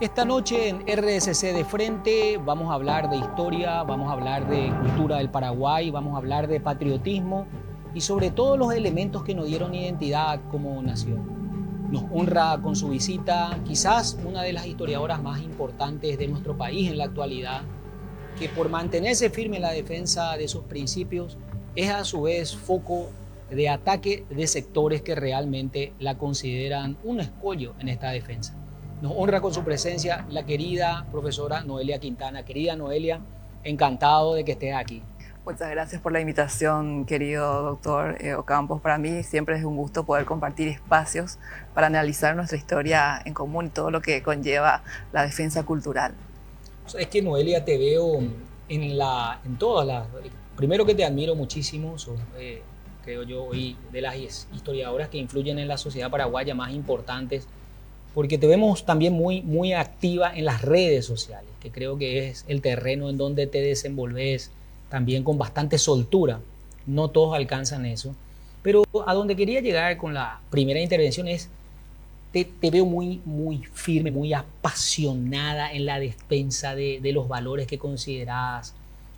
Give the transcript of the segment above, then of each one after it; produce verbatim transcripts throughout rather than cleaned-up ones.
Esta noche en R S C de Frente vamos a hablar de historia, vamos a hablar de cultura del Paraguay, vamos a hablar de patriotismo y sobre todo los elementos que nos dieron identidad como nación. Nos honra con su visita quizás una de las historiadoras más importantes de nuestro país en la actualidad, que por mantenerse firme en la defensa de sus principios es a su vez foco de ataque de sectores que realmente la consideran un escollo en esta defensa. Nos honra con su presencia la querida profesora Noelia Quintana. Querida Noelia, encantado de que estés aquí. Muchas gracias por la invitación, querido doctor eh, Ocampos. Para mí siempre es un gusto poder compartir espacios para analizar nuestra historia en común y todo lo que conlleva la defensa cultural. Es que Noelia, te veo en, la, en todas las... Primero que te admiro muchísimo, sos, eh, creo yo, hoy de las historiadoras que influyen en la sociedad paraguaya más importantes, porque te vemos también muy, muy activa en las redes sociales, que creo que es el terreno en donde te desenvolves también con bastante soltura. No todos alcanzan eso. Pero a donde quería llegar con la primera intervención es, te, te veo muy, muy firme, muy apasionada en la defensa de, de los valores que consideras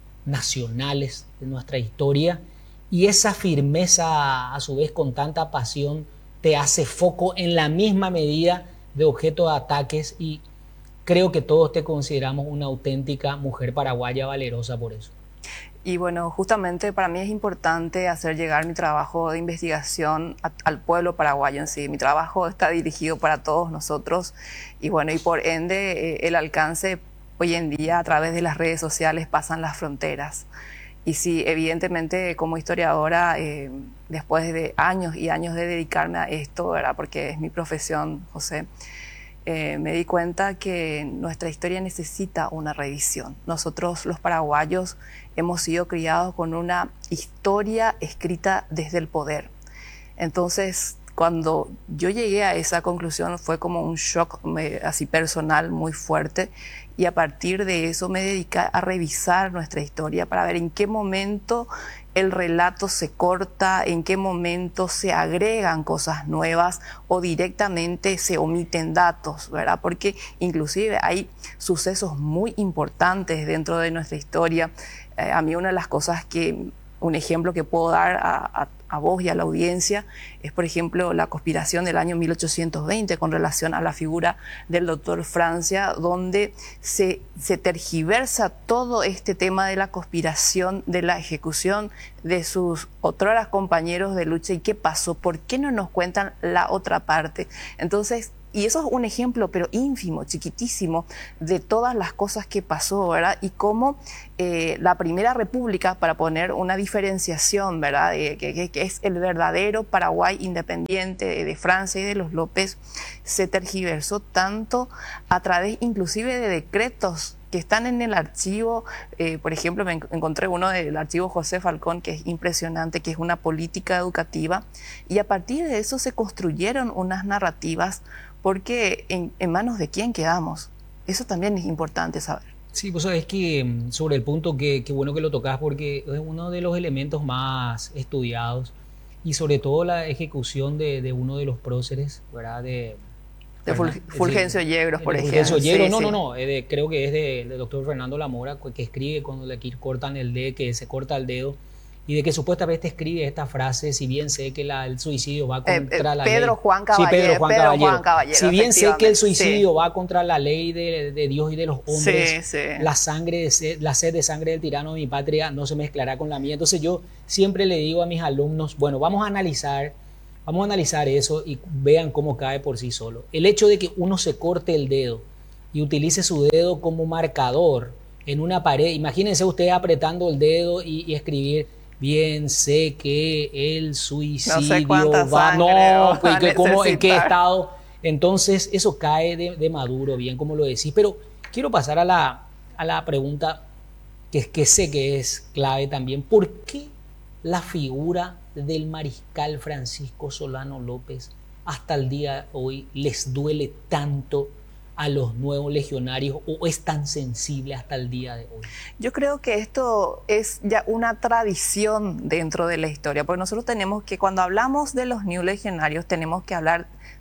nacionales de nuestra historia, y esa firmeza a su vez con tanta pasión te hace foco en la misma medida de objeto de ataques, y creo que todos te consideramos una auténtica mujer paraguaya valerosa por eso. Y bueno, justamente para mí es importante hacer llegar mi trabajo de investigación a, al pueblo paraguayo en sí. Mi trabajo está dirigido para todos nosotros y bueno, y por ende eh, el alcance hoy en día a través de las redes sociales pasan las fronteras. Y sí, evidentemente como historiadora, eh, después de años y años de dedicarme a esto, ¿verdad? Porque es mi profesión, José, eh, me di cuenta que nuestra historia necesita una revisión. Nosotros los paraguayos hemos sido criados con una historia escrita desde el poder. Entonces, cuando yo llegué a esa conclusión fue como un shock me, así personal muy fuerte, y a partir de eso me dediqué a revisar nuestra historia para ver en qué momento el relato se corta, en qué momento se agregan cosas nuevas o directamente se omiten datos, ¿verdad? Porque inclusive hay sucesos muy importantes dentro de nuestra historia. Eh, a mí una de las cosas que, un ejemplo que puedo dar a, a, a vos y a la audiencia es, por ejemplo, la conspiración del año mil ochocientos veinte con relación a la figura del doctor Francia, donde se, se tergiversa todo este tema de la conspiración, de la ejecución de sus otrora compañeros de lucha. ¿Y qué pasó? ¿Por qué no nos cuentan la otra parte? Entonces, y eso es un ejemplo, pero ínfimo, chiquitísimo, de todas las cosas que pasó, ¿verdad? Y cómo eh, la Primera República, para poner una diferenciación, ¿verdad? Eh, que, que es el verdadero Paraguay independiente de, de Francia y de los López, se tergiversó tanto a través inclusive de decretos que están en el archivo. Eh, por ejemplo, me encontré uno del archivo José Falcón, que es impresionante, que es una política educativa, y a partir de eso se construyeron unas narrativas, porque en, en manos de quién quedamos. Eso también es importante saber. Sí, vos sabés que sobre el punto, que, que bueno que lo tocás, porque es uno de los elementos más estudiados, y sobre todo la ejecución de, de uno de los próceres, ¿verdad? De, de Ful Fulgencio sí, Yegros, por ejemplo. Fulgencio Yegros, sí, no, sí. no, no, de, creo que es del de doctor Fernando Lamora, que escribe cuando le cortan el dedo, que se corta el dedo, y de que supuestamente escribe esta frase: si bien sé que la, el suicidio va contra eh, eh, la Pedro ley. Juan Caballero, sí, Pedro Juan Pedro Caballero. Juan Caballero. Si bien sé que el suicidio sí. va contra la ley de, de Dios y de los hombres, sí, sí. La, sangre de sed, la sed de sangre del tirano de mi patria no se mezclará con la mía. Entonces yo siempre le digo a mis alumnos, bueno, vamos a analizar, vamos a analizar eso y vean cómo cae por sí solo. El hecho de que uno se corte el dedo y utilice su dedo como marcador en una pared, imagínense ustedes apretando el dedo y, y escribir: bien sé que el suicidio no sé va, no, pues, que, cómo, en qué estado. Entonces eso cae de, de maduro, bien como lo decís. Pero quiero pasar a la, a la pregunta que, que sé que es clave también. ¿Por qué la figura del mariscal Francisco Solano López hasta el día de hoy les duele tanto a los nuevos legionarios, o es tan sensible hasta el día de hoy? Yo creo que esto es ya una tradición dentro de la historia, porque nosotros tenemos que, cuando hablamos de los new legionarios, tenemos que hablar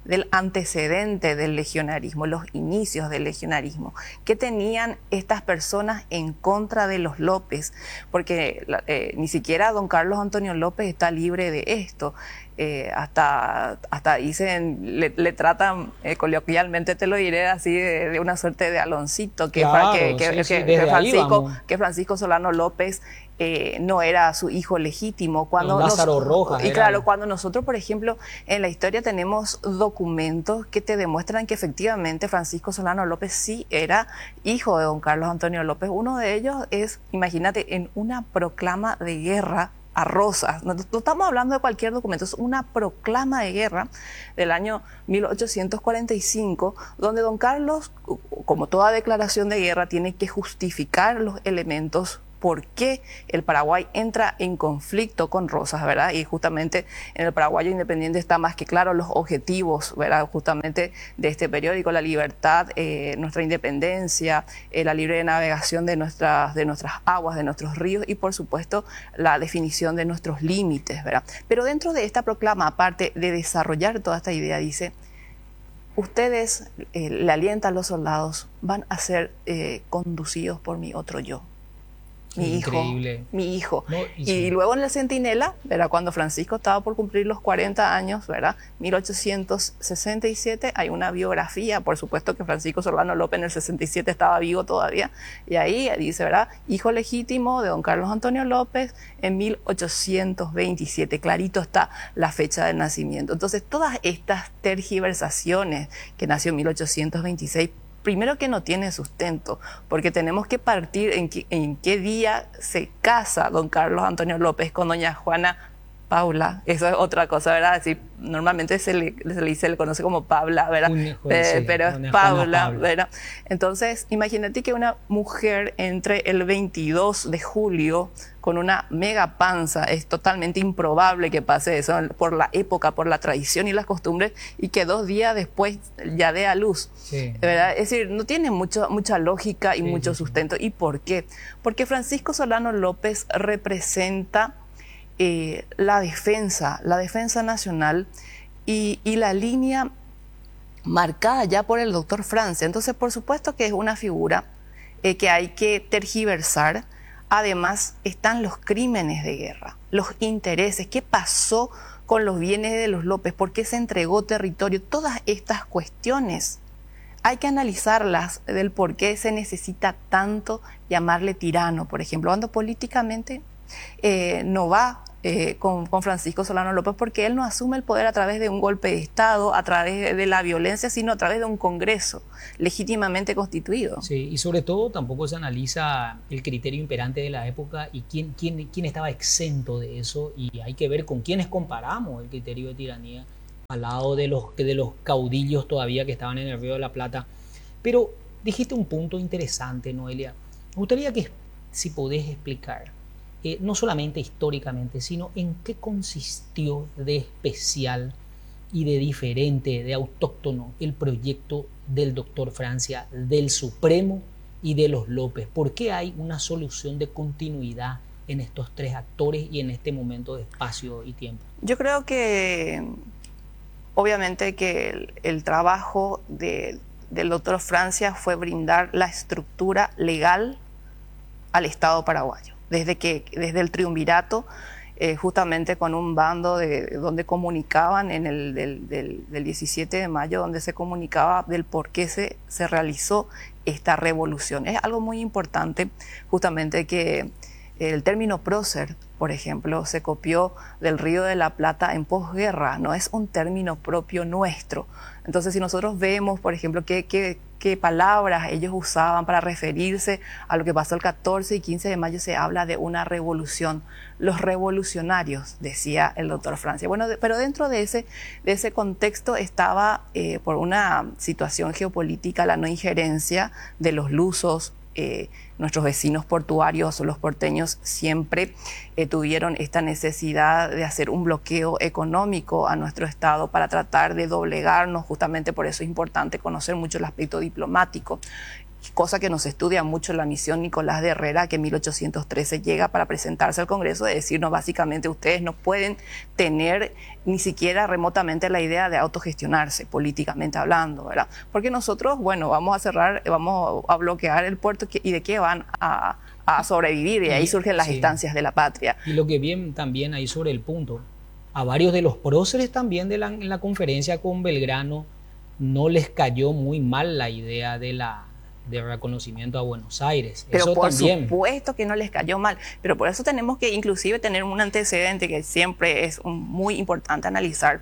del antecedente del legionarismo, los inicios del legionarismo. ¿Qué tenían estas personas en contra de los López? Porque eh, ni siquiera don Carlos Antonio López está libre de esto. Eh, hasta, hasta dicen, le, le tratan, eh, coloquialmente te lo diré así, de, de una suerte de Aloncito, que, claro, que, que, sí, que, sí, que, Francisco, ahí que Francisco Solano López eh, no era su hijo legítimo. Cuando Lázaro nos, Rojas. Y era... claro, cuando nosotros, por ejemplo, en la historia tenemos documentos que te demuestran que efectivamente Francisco Solano López sí era hijo de don Carlos Antonio López. Uno de ellos es, imagínate, en una proclama de guerra a Rosas. No, no estamos hablando de cualquier documento, es una proclama de guerra del año mil ochocientos cuarenta y cinco, donde don Carlos, como toda declaración de guerra, tiene que justificar los elementos por qué el Paraguay entra en conflicto con Rosas, ¿verdad? Y justamente en el Paraguayo Independiente está más que claro los objetivos, ¿verdad? Justamente de este periódico, la libertad, eh, nuestra independencia, eh, la libre navegación de nuestras, de nuestras aguas, de nuestros ríos y, por supuesto, la definición de nuestros límites, ¿verdad? Pero dentro de esta proclama, aparte de desarrollar toda esta idea, dice: ustedes, eh, le alientan a los soldados, van a ser eh, conducidos por mi otro yo. Mi Increíble. hijo, mi hijo. No, y, y sí. luego en el Centinela, ¿verdad? Cuando Francisco estaba por cumplir los cuarenta años, ¿verdad? mil ochocientos sesenta y siete, hay una biografía, por supuesto que Francisco Solano López en el sesenta y siete estaba vivo todavía, y ahí dice, ¿verdad? Hijo legítimo de don Carlos Antonio López en mil ochocientos veintisiete, clarito está la fecha del nacimiento. Entonces, todas estas tergiversaciones, que nació en mil ochocientos veintiséis, primero que no tiene sustento, porque tenemos que partir en, que, en qué día se casa don Carlos Antonio López con doña Juana Paula. Eso es otra cosa, ¿verdad? Así, normalmente se le, se le, se le conoce como Paula, ¿verdad? Un hijo, eh, sí, pero es Paula, ¿verdad? Entonces, imagínate que una mujer entre el veintidós de julio con una mega panza, es totalmente improbable que pase eso por la época, por la tradición y las costumbres, y que dos días después ya dé a luz, sí. ¿verdad? Es decir, no tiene mucho, mucha lógica y sí, mucho sí, sustento. Sí. ¿Y por qué? Porque Francisco Solano López representa eh, la defensa, la defensa nacional y, y la línea marcada ya por el doctor Francia. Entonces, por supuesto que es una figura eh, que hay que tergiversar. Además, están los crímenes de guerra, los intereses, qué pasó con los bienes de los López, por qué se entregó territorio, todas estas cuestiones hay que analizarlas del por qué se necesita tanto llamarle tirano, por ejemplo, cuando políticamente eh, no va eh, con, con Francisco Solano López, porque él no asume el poder a través de un golpe de Estado, a través de, de la violencia, sino a través de un Congreso legítimamente constituido. Sí, y sobre todo tampoco se analiza el criterio imperante de la época y quién, quién, quién estaba exento de eso, y hay que ver con quiénes comparamos el criterio de tiranía al lado de los, de los caudillos todavía que estaban en el Río de la Plata. Pero dijiste un punto interesante, Noelia. Me gustaría que, si podés explicar, eh, no solamente históricamente, sino en qué consistió de especial y de diferente, de autóctono, el proyecto del doctor Francia, del Supremo y de los López. ¿Por qué hay una solución de continuidad en estos tres actores y en este momento de espacio y tiempo? Yo creo que, obviamente, que el, el trabajo de, del doctor Francia fue brindar la estructura legal al Estado paraguayo. Desde, que, desde el triunvirato, eh, justamente con un bando de, donde comunicaban en el del, del, del diecisiete de mayo, donde se comunicaba del por qué se, se realizó esta revolución. Es algo muy importante, justamente, que el término prócer, por ejemplo, se copió del Río de la Plata en posguerra, no es un término propio nuestro. Entonces, si nosotros vemos, por ejemplo, qué, qué, qué palabras ellos usaban para referirse a lo que pasó el catorce y quince de mayo, se habla de una revolución. Los revolucionarios, decía el doctor Francia. Bueno, de, pero dentro de ese, de ese contexto estaba, eh, por una situación geopolítica, la no injerencia de los lusos. Eh, nuestros vecinos portuarios, los porteños, siempre eh, tuvieron esta necesidad de hacer un bloqueo económico a nuestro Estado para tratar de doblegarnos. Justamente por eso es importante conocer mucho el aspecto diplomático. cosa que nos estudia mucho la misión Nicolás de Herrera, que en mil ochocientos trece llega para presentarse al Congreso, de decirnos básicamente ustedes no pueden tener ni siquiera remotamente la idea de autogestionarse políticamente hablando, ¿verdad? Porque nosotros, bueno, vamos a cerrar, vamos a bloquear el puerto y de qué van a, a sobrevivir, y ahí surgen las sí. instancias de la patria. Y lo que bien también ahí sobre el punto, a varios de los próceres también de la, en la conferencia con Belgrano no les cayó muy mal la idea de la de reconocimiento a Buenos Aires. Pero eso por también. supuesto que no les cayó mal, pero por eso tenemos que inclusive tener un antecedente que siempre es un, muy importante analizar.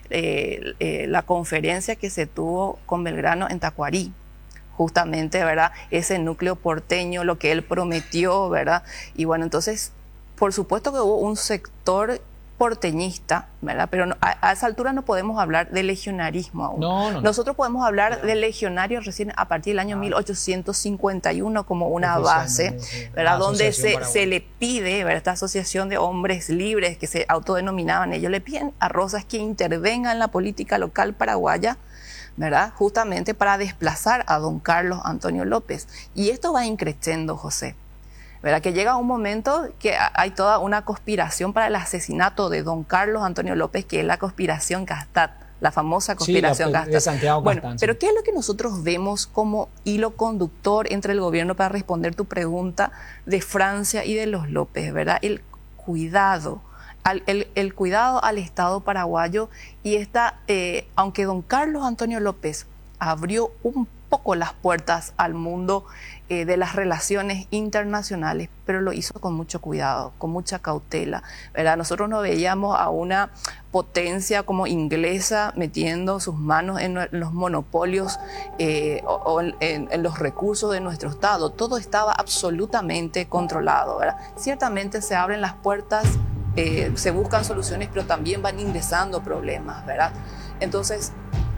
Eh, eh, la conferencia que se tuvo con Belgrano en Tacuarí, justamente, ¿verdad? Ese núcleo porteño, lo que él prometió, ¿verdad? Y bueno, entonces, por supuesto que hubo un sector porteñista, ¿verdad? Pero no, a, a esa altura no podemos hablar de legionarismo aún. No, no, Nosotros no. podemos hablar no. de legionarios recién a partir del año ah. mil ochocientos cincuenta y uno como una base, sí, ¿verdad? Donde se, se le pide, ¿verdad? Esta asociación de hombres libres que se autodenominaban, ellos le piden a Rosas que intervenga en la política local paraguaya, ¿verdad? Justamente para desplazar a don Carlos Antonio López. Y esto va increciendo, José. ¿Verdad? Que llega un momento que hay toda una conspiración para el asesinato de don Carlos Antonio López, que es la conspiración Castat, la famosa conspiración sí, la, Castat. de Santiago bueno, Castán, pero sí. ¿qué es lo que nosotros vemos como hilo conductor entre el gobierno, para responder tu pregunta, de Francia y de los López, ¿verdad? El cuidado, al, el, el cuidado al Estado paraguayo, y esta, eh, aunque don Carlos Antonio López abrió un poco las puertas al mundo eh, de las relaciones internacionales, pero lo hizo con mucho cuidado, con mucha cautela, ¿verdad? Nosotros no veíamos a una potencia como inglesa metiendo sus manos en los monopolios eh, o, o en, en los recursos de nuestro Estado. Todo estaba absolutamente controlado, ¿verdad? Ciertamente se abren las puertas, eh, se buscan soluciones, pero también van ingresando problemas, ¿verdad? Entonces,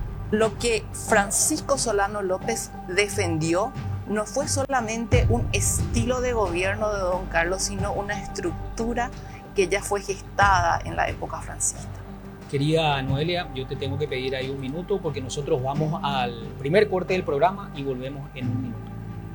lo que Francisco Solano López defendió no fue solamente un estilo de gobierno de don Carlos, sino una estructura que ya fue gestada en la época franquista. Querida Noelia, yo te tengo que pedir ahí un minuto porque nosotros vamos al primer corte del programa y volvemos en un minuto.